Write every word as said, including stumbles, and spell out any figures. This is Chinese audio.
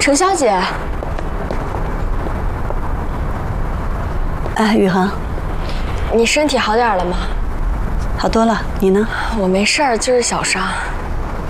程小姐。 哎，雨恒， 你身体好点了吗？ 好多了，你呢？ 我没事儿，就是小伤。